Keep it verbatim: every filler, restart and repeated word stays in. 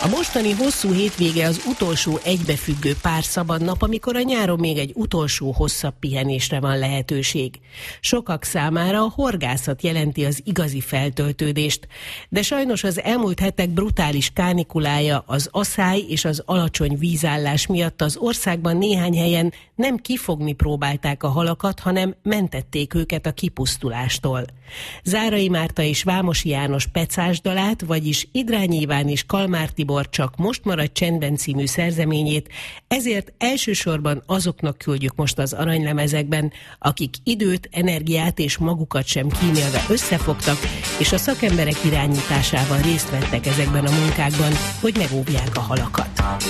A mostani hosszú hétvége az utolsó egybefüggő pár szabad nap, amikor a nyáron még egy utolsó hosszabb pihenésre van lehetőség. Sokak számára a horgászat jelenti az igazi feltöltődést, de sajnos az elmúlt hetek brutális kánikulája, az aszály és az alacsony vízállás miatt az országban néhány helyen nem kifogni próbálták a halakat, hanem mentették őket a kipusztulástól. Zárai Márta és Vámosi János Pecás dalát, vagyis Idrány Iván és Kalmár Tibor Csak most marad csendben című szerzeményét, ezért elsősorban azoknak küldjük most az aranylemezekben, akik időt, energiát és magukat sem kímélve összefogtak, és a szakemberek irányításával részt vettek ezekben a munkákban, hogy megóvják a halakat.